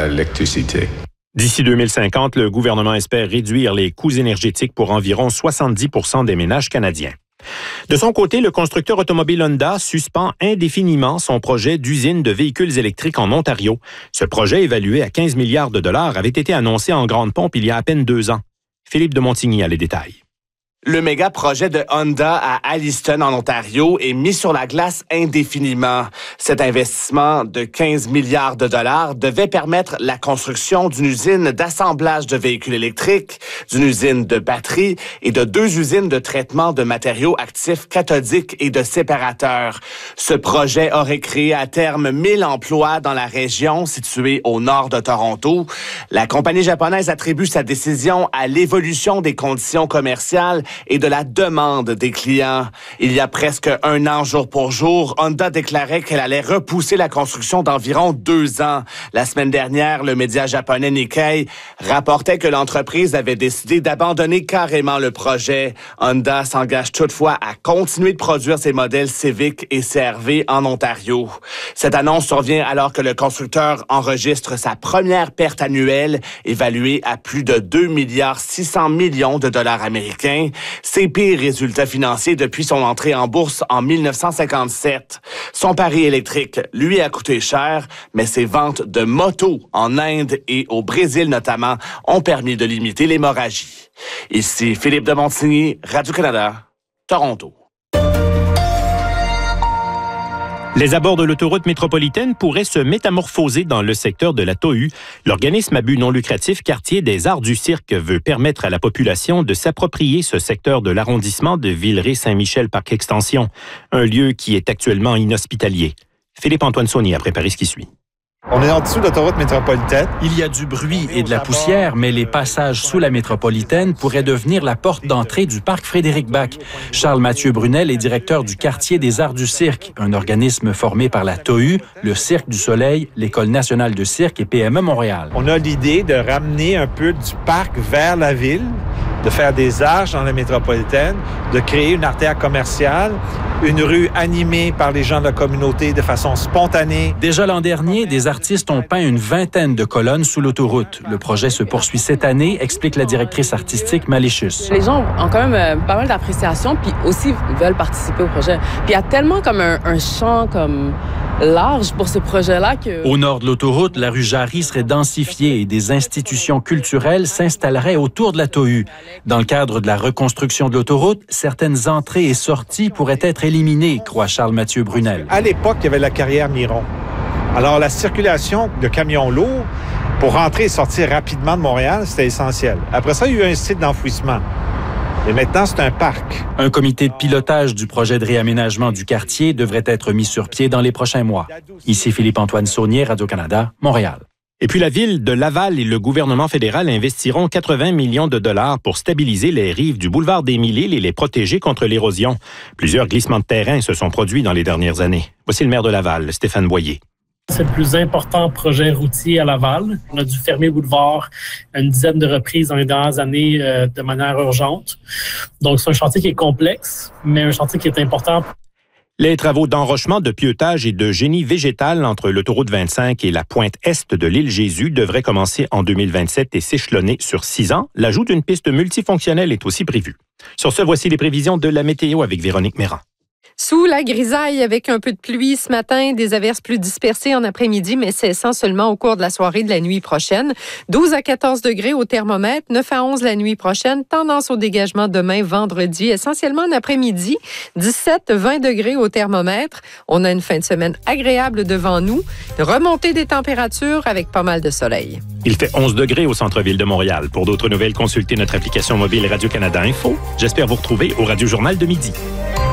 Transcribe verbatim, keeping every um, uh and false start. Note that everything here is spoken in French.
à l'électricité. D'ici deux mille cinquante, le gouvernement espère réduire les coûts énergétiques pour environ soixante-dix pour cent des ménages canadiens. De son côté, le constructeur automobile Honda suspend indéfiniment son projet d'usine de véhicules électriques en Ontario. Ce projet, évalué à quinze milliards de dollars, avait été annoncé en grande pompe il y a à peine deux ans. Philippe de Montigny a les détails. Le méga projet de Honda à Alliston, en Ontario, est mis sur la glace indéfiniment. Cet investissement de quinze milliards de dollars devait permettre la construction d'une usine d'assemblage de véhicules électriques, d'une usine de batteries et de deux usines de traitement de matériaux actifs cathodiques et de séparateurs. Ce projet aurait créé à terme mille emplois dans la région située au nord de Toronto. La compagnie japonaise attribue sa décision à l'évolution des conditions commerciales et de la demande des clients. Il y a presque un an, jour pour jour, Honda déclarait qu'elle allait repousser la construction d'environ deux ans. La semaine dernière, le média japonais Nikkei rapportait que l'entreprise avait décidé d'abandonner carrément le projet. Honda s'engage toutefois à continuer de produire ses modèles Civic et C R V en Ontario. Cette annonce survient alors que le constructeur enregistre sa première perte annuelle, évaluée à plus de deux milliards six cents millions de dollars américains. Ses pires résultats financiers depuis son entrée en bourse en mille neuf cent cinquante-sept. Son pari électrique lui a coûté cher, mais ses ventes de motos en Inde et au Brésil notamment ont permis de limiter l'hémorragie. Ici Philippe de Montigny, Radio-Canada, Toronto. Les abords de l'autoroute métropolitaine pourraient se métamorphoser dans le secteur de la T O U. L'organisme à but non lucratif Quartier des Arts du Cirque veut permettre à la population de s'approprier ce secteur de l'arrondissement de Villeray-Saint-Michel-Parc-Extension, un lieu qui est actuellement inhospitalier. Philippe-Antoine Saunier a préparé ce qui suit. On est en dessous de l'autoroute métropolitaine. Il y a du bruit et de la poussière, mais les passages sous la métropolitaine pourraient devenir la porte d'entrée du parc Frédéric-Bach. Charles-Mathieu Brunel est directeur du Quartier des Arts du Cirque, un organisme formé par la T O U, le Cirque du Soleil, l'École nationale de cirque et P M E Montréal. On a l'idée de ramener un peu du parc vers la ville, de faire des arches dans la métropolitaine, de créer une artère commerciale, une rue animée par les gens de la communauté de façon spontanée. Déjà l'an dernier, des artistes ont peint une vingtaine de colonnes sous l'autoroute. Le projet se poursuit cette année, explique la directrice artistique Maléchus. Les gens ont quand même euh, pas mal d'appréciation, puis aussi veulent participer au projet. Puis il y a tellement comme un, un champ comme large pour ce projet-là que... Au nord de l'autoroute, la rue Jarry serait densifiée et des institutions culturelles s'installeraient autour de la T O U. Dans le cadre de la reconstruction de l'autoroute, certaines entrées et sorties pourraient être éliminées, croit Charles-Mathieu Brunel. À l'époque, il y avait la carrière Miron. Alors, la circulation de camions lourds pour rentrer et sortir rapidement de Montréal, c'était essentiel. Après ça, il y a eu un site d'enfouissement. Et maintenant, c'est un parc. Un comité de pilotage du projet de réaménagement du quartier devrait être mis sur pied dans les prochains mois. Ici Philippe-Antoine Saunier, Radio-Canada, Montréal. Et puis la ville de Laval et le gouvernement fédéral investiront quatre-vingts millions de dollars pour stabiliser les rives du boulevard des Mille-Îles et les protéger contre l'érosion. Plusieurs glissements de terrain se sont produits dans les dernières années. Voici le maire de Laval, Stéphane Boyer. C'est le plus important projet routier à Laval. On a dû fermer le boulevard une dizaine de reprises dans les dernières années euh, de manière urgente. Donc, c'est un chantier qui est complexe, mais un chantier qui est important. Les travaux d'enrochement, de pieutage et de génie végétal entre l'autoroute vingt-cinq et la pointe est de l'île Jésus devraient commencer en deux mille vingt-sept et s'échelonner sur six ans. L'ajout d'une piste multifonctionnelle est aussi prévu. Sur ce, voici les prévisions de la météo avec Véronique Méran. Sous la grisaille avec un peu de pluie ce matin, des averses plus dispersées en après-midi, mais cessant seulement au cours de la soirée de la nuit prochaine. douze à quatorze degrés au thermomètre, neuf à onze la nuit prochaine. Tendance au dégagement demain, vendredi, essentiellement en après-midi. dix-sept à vingt degrés au thermomètre. On a une fin de semaine agréable devant nous. Remontée des températures avec pas mal de soleil. Il fait onze degrés au centre-ville de Montréal. Pour d'autres nouvelles, consultez notre application mobile Radio-Canada Info. J'espère vous retrouver au Radio Journal de midi.